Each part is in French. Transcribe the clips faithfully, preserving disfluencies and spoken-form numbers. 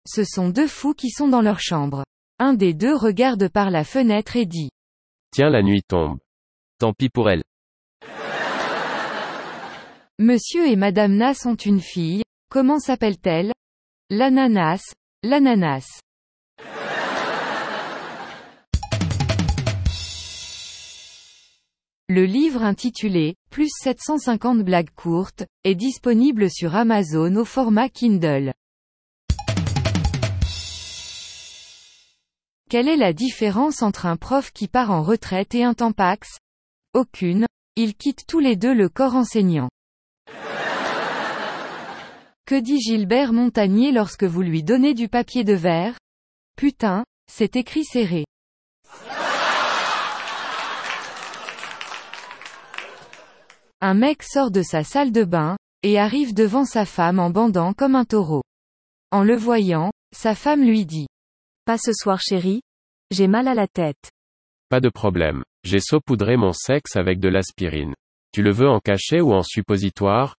Ce sont deux fous qui sont dans leur chambre. Un des deux regarde par la fenêtre et dit. Tiens, la nuit tombe. Tant pis pour elle. Monsieur et Madame Nas ont une fille, comment s'appelle-t-elle? L'ananas, l'ananas. Le livre intitulé « Plus sept cent cinquante blagues courtes » est disponible sur Amazon au format Kindle. Quelle est la différence entre un prof qui part en retraite et un tampax? Aucune, ils quittent tous les deux le corps enseignant. Que dit Gilbert Montagnier lorsque vous lui donnez du papier de verre? Putain, c'est écrit serré. Un mec sort de sa salle de bain, et arrive devant sa femme en bandant comme un taureau. En le voyant, sa femme lui dit. Pas ce soir chérie, j'ai mal à la tête. Pas de problème, j'ai saupoudré mon sexe avec de l'aspirine. Tu le veux en cachet ou en suppositoire?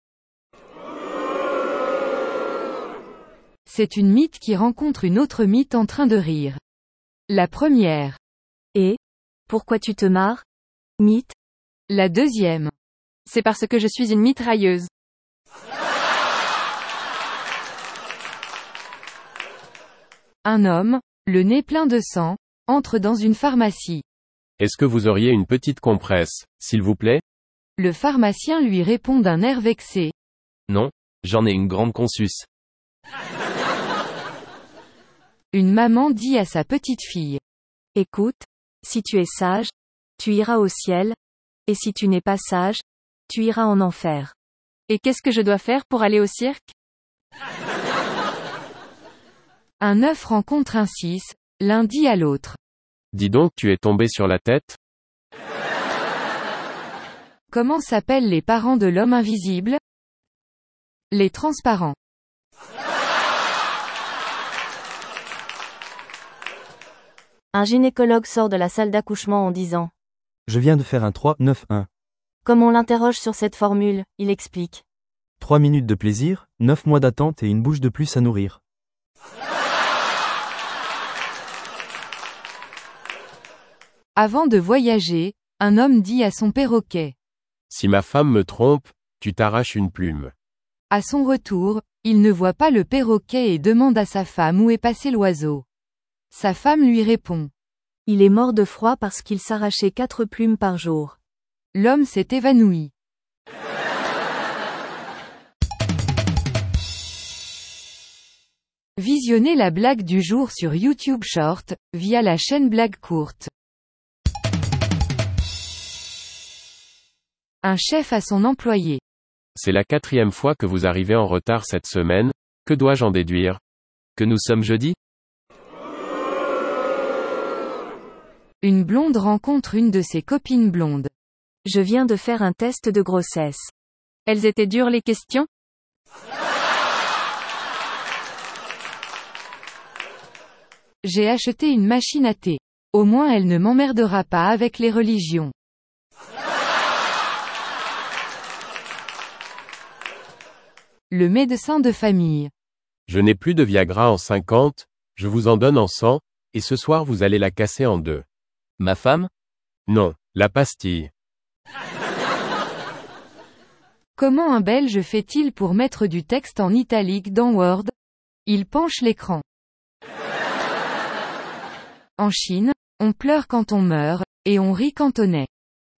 C'est une mythe qui rencontre une autre mythe en train de rire. La première. Et? Pourquoi tu te marres? Mythe? La deuxième. C'est parce que je suis une mitrailleuse. Un homme, le nez plein de sang, entre dans une pharmacie. Est-ce que vous auriez une petite compresse, s'il vous plaît? Le pharmacien lui répond d'un air vexé. Non, j'en ai une grande consus. Une maman dit à sa petite fille. Écoute, si tu es sage, tu iras au ciel, et si tu n'es pas sage, tu iras en enfer. Et qu'est-ce que je dois faire pour aller au cirque? Un œuf rencontre un six, l'un dit à l'autre. Dis donc, tu es tombé sur la tête? Comment s'appellent les parents de l'homme invisible? Les transparents. Un gynécologue sort de la salle d'accouchement en disant. Je viens de faire un trois neuf un. Comme on l'interroge sur cette formule, il explique. Trois minutes de plaisir, neuf mois d'attente et une bouche de plus à nourrir. Avant de voyager, un homme dit à son perroquet. Si ma femme me trompe, tu t'arraches une plume. À son retour, il ne voit pas le perroquet et demande à sa femme où est passé l'oiseau. Sa femme lui répond. Il est mort de froid parce qu'il s'arrachait quatre plumes par jour. L'homme s'est évanoui. Visionnez la blague du jour sur YouTube Short, via la chaîne Blague Courte. Un chef à son employé. C'est la quatrième fois que vous arrivez en retard cette semaine, que dois-je en déduire? Que nous sommes jeudi? Une blonde rencontre une de ses copines blondes. Je viens de faire un test de grossesse. Elles étaient dures les questions? J'ai acheté une machine à thé. Au moins elle ne m'emmerdera pas avec les religions. Le médecin de famille. Je n'ai plus de Viagra en cinquante, je vous en donne en cent, et ce soir vous allez la casser en deux. Ma femme? Non, la pastille. Comment un Belge fait-il pour mettre du texte en italique dans Word? Il penche l'écran. En Chine, on pleure quand on meurt, et on rit quand on est.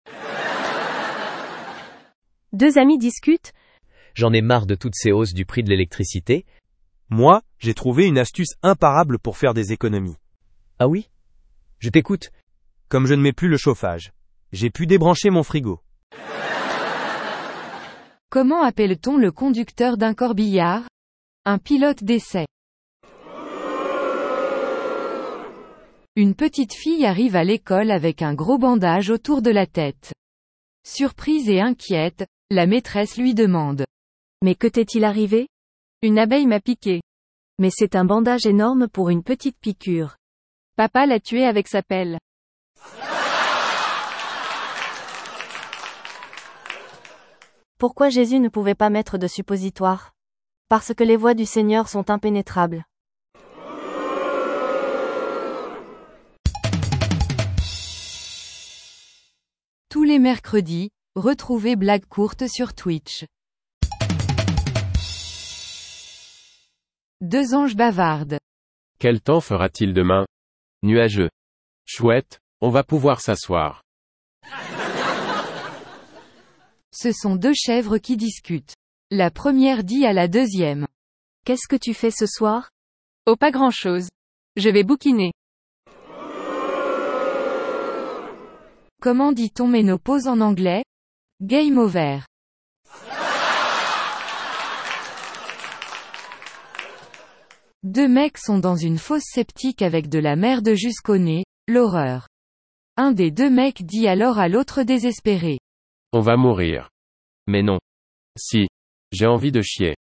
Deux amis discutent. J'en ai marre de toutes ces hausses du prix de l'électricité. Moi, j'ai trouvé une astuce imparable pour faire des économies. Ah oui? Je t'écoute. Comme je ne mets plus le chauffage, j'ai pu débrancher mon frigo. Comment appelle-t-on le conducteur d'un corbillard? Un pilote d'essai. Une petite fille arrive à l'école avec un gros bandage autour de la tête. Surprise et inquiète, la maîtresse lui demande. Mais que t'est-il arrivé? Une abeille m'a piqué. Mais c'est un bandage énorme pour une petite piqûre. Papa l'a tué avec sa pelle. Pourquoi Jésus ne pouvait pas mettre de suppositoire? Parce que les voies du Seigneur sont impénétrables. Tous les mercredis, retrouvez Blagues courtes sur Twitch. Deux anges bavardent. Quel temps fera-t-il demain? Nuageux. Chouette, on va pouvoir s'asseoir. Ce sont deux chèvres qui discutent. La première dit à la deuxième. Qu'est-ce que tu fais ce soir? Oh, pas grand-chose. Je vais bouquiner. Comment dit-on ménopause en anglais? Game over. Deux mecs sont dans une fosse septique avec de la merde jusqu'au nez, l'horreur. Un des deux mecs dit alors à l'autre désespéré. On va mourir. Mais non. Si. J'ai envie de chier.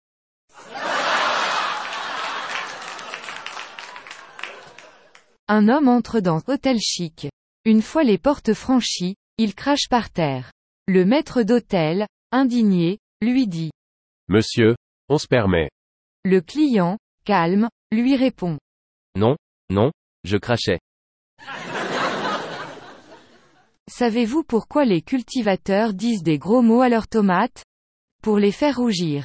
Un homme entre dans hôtel chic. Une fois les portes franchies, il crache par terre. Le maître d'hôtel, indigné, lui dit. Monsieur, on se permet. Le client, calme, lui répond. Non, non, je crachais. Savez-vous pourquoi les cultivateurs disent des gros mots à leurs tomates? Pour les faire rougir.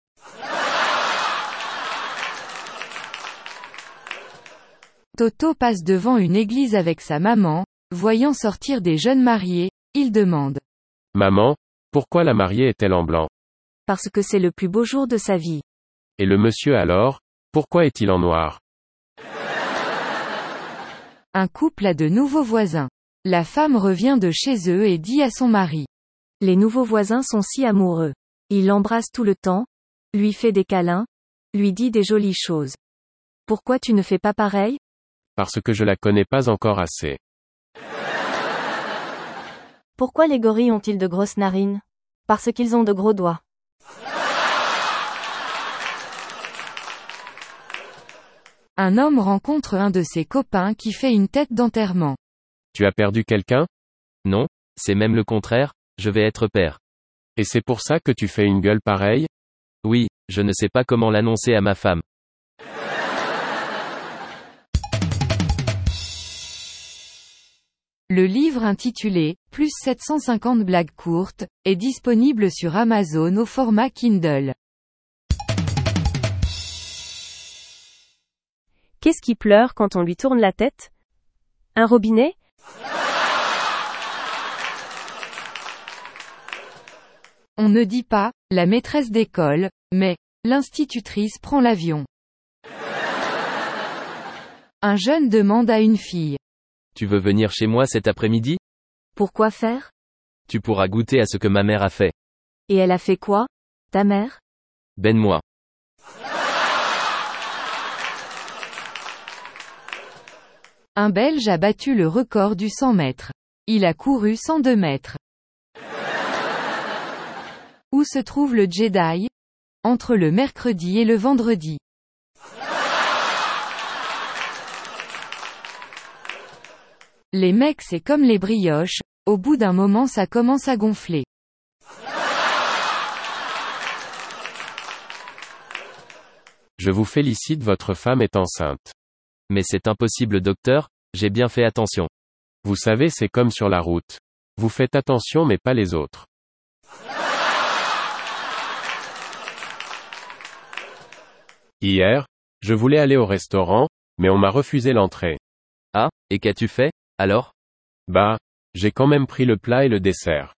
Toto passe devant une église avec sa maman, voyant sortir des jeunes mariés, il demande. Maman, pourquoi la mariée est-elle en blanc? Parce que c'est le plus beau jour de sa vie. Et le monsieur alors, pourquoi est-il en noir? Un couple a de nouveaux voisins. La femme revient de chez eux et dit à son mari. Les nouveaux voisins sont si amoureux. Il l'embrasse tout le temps, lui fait des câlins, lui dit des jolies choses. Pourquoi tu ne fais pas pareil? Parce que je la connais pas encore assez. Pourquoi les gorilles ont-ils de grosses narines? Parce qu'ils ont de gros doigts. Un homme rencontre un de ses copains qui fait une tête d'enterrement. Tu as perdu quelqu'un? Non, c'est même le contraire, je vais être père. Et c'est pour ça que tu fais une gueule pareille? Oui, je ne sais pas comment l'annoncer à ma femme. Le livre intitulé « Plus sept cent cinquante blagues courtes » est disponible sur Amazon au format Kindle. Qu'est-ce qui pleure quand on lui tourne la tête? Un robinet? On ne dit pas « la maîtresse d'école », mais « l'institutrice prend l'avion ». Un jeune demande à une fille. Tu veux venir chez moi cet après-midi? Pourquoi faire? Tu pourras goûter à ce que ma mère a fait. Et elle a fait quoi, ta mère? Ben-moi. Un Belge a battu le record du cent mètres. Il a couru cent deux mètres. Où se trouve le Jedi? Entre le mercredi et le vendredi. Les mecs c'est comme les brioches, au bout d'un moment ça commence à gonfler. Je vous félicite, votre femme est enceinte. Mais c'est impossible docteur, j'ai bien fait attention. Vous savez c'est comme sur la route. Vous faites attention mais pas les autres. Hier, je voulais aller au restaurant, mais on m'a refusé l'entrée. Ah, et qu'as-tu fait, alors? Bah, j'ai quand même pris le plat et le dessert.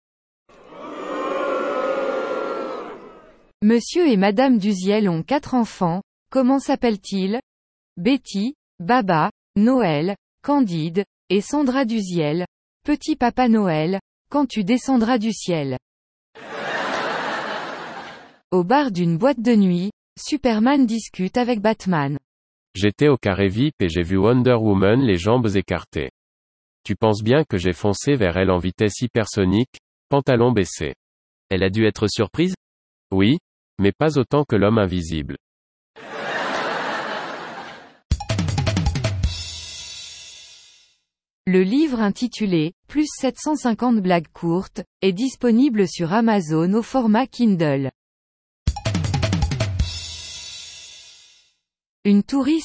Monsieur et Madame Duziel ont quatre enfants, comment s'appellent-ils? Betty, Baba, Noël, Candide, et Sandra Duziel. Petit Papa Noël, quand tu descendras du ciel. Au bar d'une boîte de nuit, Superman discute avec Batman. J'étais au carré V I P et j'ai vu Wonder Woman les jambes écartées. Tu penses bien que j'ai foncé vers elle en vitesse hypersonique, pantalon baissé. Elle a dû être surprise? Oui, mais pas autant que l'homme invisible. Le livre intitulé « Plus sept cent cinquante blagues courtes » est disponible sur Amazon au format Kindle. Une touriste